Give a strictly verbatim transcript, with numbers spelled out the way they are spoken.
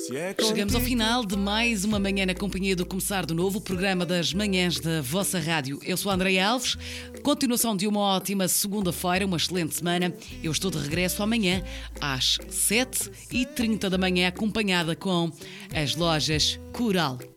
Chegamos ao final de mais uma manhã na companhia do Começar de Novo, o programa das manhãs da vossa rádio. Eu sou a Andreia Alves, continuação de uma ótima segunda-feira, uma excelente semana. Eu estou de regresso amanhã às sete e trinta da manhã, acompanhada com as lojas Coral.